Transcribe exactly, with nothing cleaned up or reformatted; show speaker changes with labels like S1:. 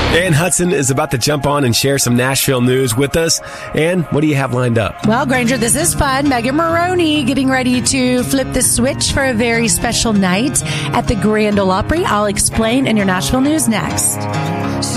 S1: Ann Hudson is about to jump on and share some Nashville news with us. Ann, what do you have lined up?
S2: Well, Granger, this is fun. Megan Maroney getting ready to flip the switch for a very special night at the Grand Ole Opry. I'll explain in your Nashville news next.